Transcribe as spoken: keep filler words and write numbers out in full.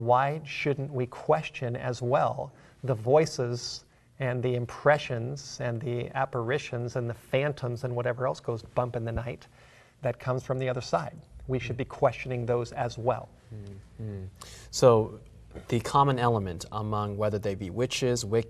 why shouldn't we question as well the voices and the impressions and the apparitions and the phantoms and whatever else goes bump in the night that comes from the other side? We should be questioning those as well. Mm-hmm. So the common element among whether they be witches, Wiccans,